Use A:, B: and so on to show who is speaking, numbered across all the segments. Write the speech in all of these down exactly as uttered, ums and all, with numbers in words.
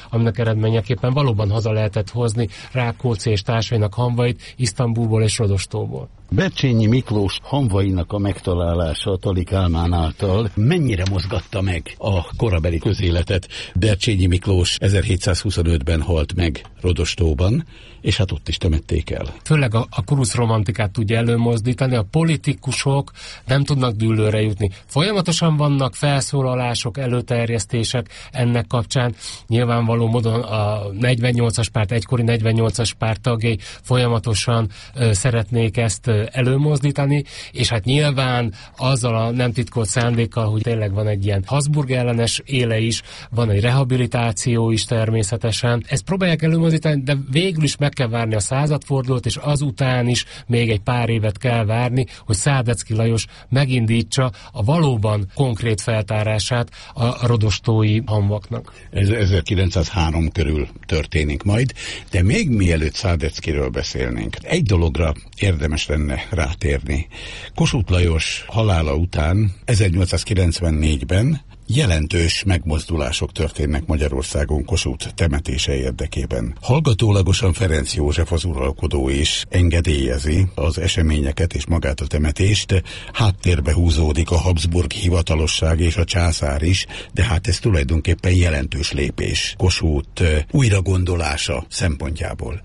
A: aminek eredményeképpen valóban haza lehetett hozni Rákóczi és társainak hamvait Isztambulból és Rodostóból.
B: Bercsényi Miklós hamvainak a megtalálása a Tali Kálmán által mennyire mozgatta meg a korabeli közéletet? Bercsényi Miklós ezerhétszázhuszonötben halt meg Rodostóban, és hát ott is temették el.
A: Főleg a, a kurusz romantikát tudja előmozdítani, a politikusok nem tudnak dűlőre jutni. Folyamatosan vannak felszólalások, előterjesztések ennek kapcsán. Nyilvánvaló módon a negyvennyolcas párt, egykori negyvennyolcas párt tagjai folyamatosan ö, szeretnék ezt ö, előmozdítani, és hát nyilván azzal a nem titkolt szándékkal, hogy tényleg van egy ilyen Habsburg ellenes éle is, van egy rehabilitáció is természetesen. Ezt próbálják előmozdítani, de végül is meg kell várni a századfordulót, és azután is még egy pár évet kell várni, hogy Szádecki Lajos megindítsa a valóban konkrét feltárását a rodostói hamvaknak.
B: Ez ezerkilencszázhárom körül történik majd, de még mielőtt Szádeckiről beszélnénk, egy dologra érdemes lenne rátérni. Kossuth Lajos halála után ezernyolcszázkilencvennégyben jelentős megmozdulások történnek Magyarországon Kossuth temetése érdekében. Hallgatólagosan Ferenc József az uralkodó is engedélyezi az eseményeket és magát a temetést. Háttérbe húzódik a Habsburg hivatalosság és a császár is, de hát ez tulajdonképpen jelentős lépés Kossuth újragondolása szempontjából.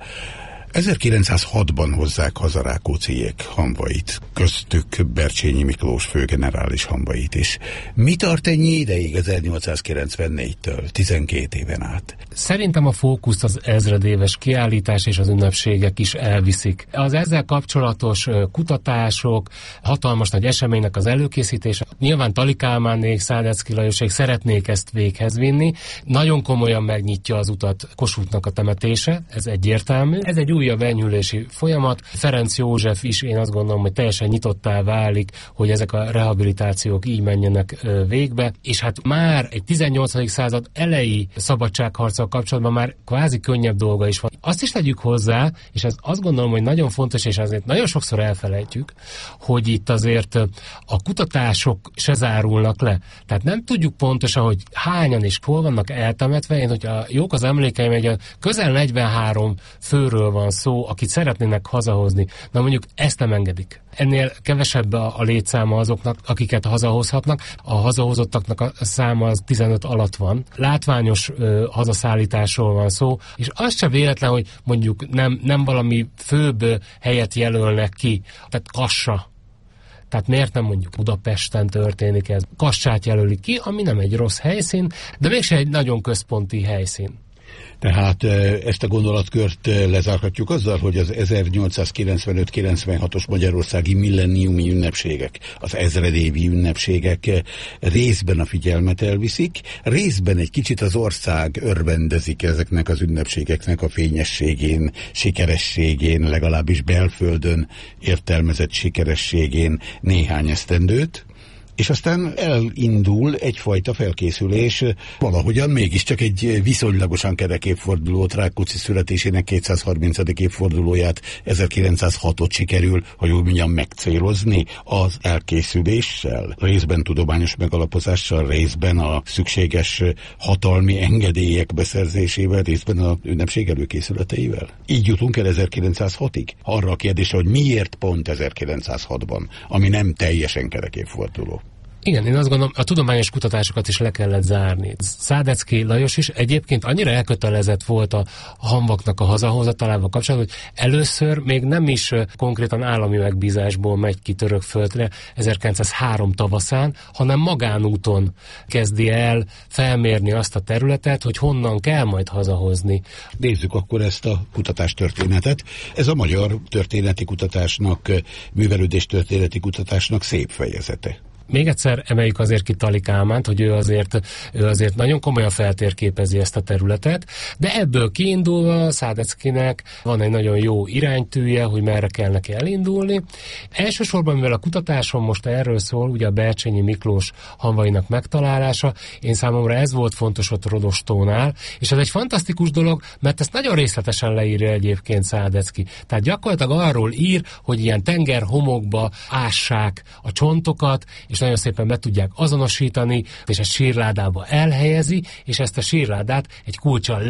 B: ezerkilencszázhatban hozzák haza Rákócziék hamvait, köztük Bercsényi Miklós főgenerális hamvait is. Mi tart ennyi ideig ezernyolcszázkilencvennégytől, tizenkét éven át?
A: Szerintem a fókuszt az ezredéves kiállítás és az ünnepségek is elviszik. Az ezzel kapcsolatos kutatások, hatalmas nagy eseménynek az előkészítése, nyilván Tali Kálmánék, Szádecki Lajosék szeretnék ezt véghez vinni. Nagyon komolyan megnyitja az utat Kossuthnak a temetése, ez egyértelmű. Ez egy újabb enyhülési folyamat. Ferenc József is, én azt gondolom, hogy teljesen nyitottá válik, hogy ezek a rehabilitációk így menjenek végbe, és hát már egy tizennyolcadik század elejé szabadságharccal kapcsolatban már kvázi könnyebb dolga is van. Azt is tegyük hozzá, és ez azt gondolom, hogy nagyon fontos, és azért nagyon sokszor elfelejtjük, hogy itt azért a kutatások se zárulnak le. Tehát nem tudjuk pontosan, hogy hányan és hol vannak eltemetve. Én, hogyha jók az emlékeim, egy közel negyvenhárom főről van szó, akit szeretnének hazahozni. Na mondjuk ezt nem engedik. Ennél kevesebb a, a létszáma azoknak, akiket hazahozhatnak. A hazahozottaknak a száma az tizenöt alatt van. Látványos ö, hazaszállításról van szó, és az se véletlen, hogy mondjuk nem, nem valami főbb helyet jelölnek ki. Tehát Kassa. Tehát miért nem mondjuk Budapesten történik ez? Kassát jelölik ki, ami nem egy rossz helyszín, de mégse egy nagyon központi helyszín.
B: Tehát ezt a gondolatkört lezárhatjuk azzal, hogy az ezernyolcszázkilencvenöt kilencvenhatos magyarországi millenniumi ünnepségek, az ezredévi ünnepségek részben a figyelmet elviszik, részben egy kicsit az ország örvendezik ezeknek az ünnepségeknek a fényességén, sikerességén, legalábbis belföldön értelmezett sikerességén néhány esztendőt, és aztán elindul egyfajta felkészülés, valahogyan mégiscsak egy viszonylagosan kerek évfordulót, Rákóczi születésének kétszázharmincadik évfordulóját, ezerkilencszázhatot sikerül, ha jól mondjam, megcélozni az elkészüléssel, részben tudományos megalapozással, részben a szükséges hatalmi engedélyek beszerzésével, részben a ünnepség előkészületeivel. Így jutunk el ezerkilencszázhatig. Arra a kérdésre, hogy miért pont ezerkilencszázhatban, ami nem teljesen kerek évforduló.
A: Igen, én azt gondolom, a tudományos kutatásokat is le kellett zárni. Szádecki Lajos is egyébként annyira elkötelezett volt a hamvaknak a hazahozatalával kapcsolatban, hogy először még nem is konkrétan állami megbízásból megy ki Törökföldre ezerkilencszázhárom tavaszán, hanem magánúton kezdi el felmérni azt a területet, hogy honnan kell majd hazahozni.
B: Nézzük akkor ezt a kutatástörténetet. Ez a magyar történeti kutatásnak, művelődés történeti kutatásnak szép fejezete.
A: Még egyszer emeljük azért ki Tali Kálmánt, hogy ő azért, ő azért nagyon komolyan feltérképezi ezt a területet, de ebből kiindulva Szádeckinek van egy nagyon jó iránytűje, hogy merre kell neki elindulni. Elsősorban, mivel a kutatásom most erről szól, ugye a Bercsényi Miklós hamvainak megtalálása, én számomra ez volt fontos ott Rodostónál, és ez egy fantasztikus dolog, mert ezt nagyon részletesen leírja egyébként Szádecki. Tehát gyakorlatilag arról ír, hogy ilyen tengerhomokba ássák a csontokat, és nagyon szépen be tudják azonosítani, és egy sírládába elhelyezi, és ezt a sírládát egy kulccsal